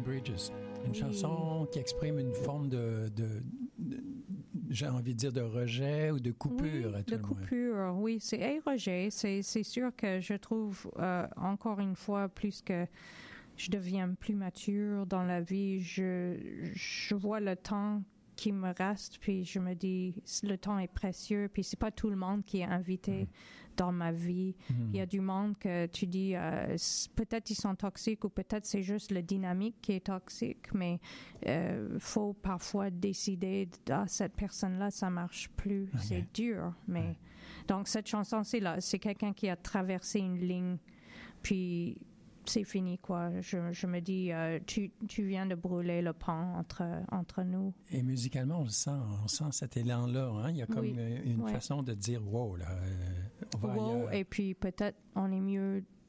Bridges. Une chanson qui exprime une forme j'ai envie de dire de rejet ou de coupure à tout le moins. De coupure, oui, c'est un rejet. C'est sûr que je trouve, encore une fois, plus que je deviens plus mature dans la vie, je vois le temps qui me reste, puis je me dis, le temps est précieux, puis c'est pas tout le monde qui est invité dans ma vie. Il y a du monde que tu dis, peut-être ils sont toxiques ou peut-être c'est juste la dynamique qui est toxique, mais faut parfois décider, cette personne-là, ça marche plus, c'est dur. Mais donc cette chanson, c'est quelqu'un qui a traversé une ligne, puis c'est fini, quoi. Je me dis, tu viens de brûler le pont entre nous. Et musicalement, on sent cet élan-là. Hein? Il y a comme une façon de dire, wow, là, on va ailleurs. Et puis peut-être on est mieux